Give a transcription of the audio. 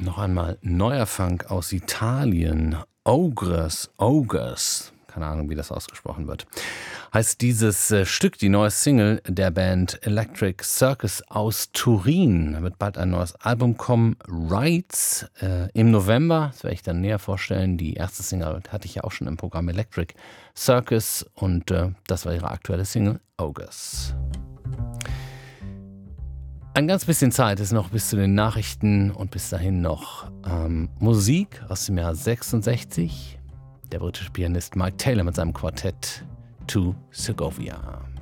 Noch einmal neuer Funk aus Italien. Ogres. Keine Ahnung, wie das ausgesprochen wird. Heißt dieses Stück, die neue Single der Band Electric Circus aus Turin. Da wird bald ein neues Album kommen. Rights im November. Das werde ich dann näher vorstellen. Die erste Single hatte ich ja auch schon im Programm Electric Circus. Und das war ihre aktuelle Single Ogres. Ein ganz bisschen Zeit ist noch bis zu den Nachrichten und bis dahin noch Musik aus dem Jahr 66. Der britische Pianist Mike Taylor mit seinem Quartett To Segovia.